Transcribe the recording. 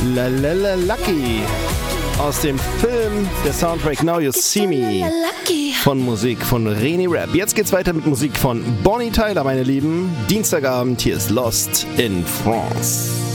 La La La Lucky aus dem Film, der Soundtrack Now You See Me von Musik von René Rapp. Jetzt geht's weiter mit Musik von Bonnie Tyler, meine Lieben. Dienstagabend, hier ist Lost in France.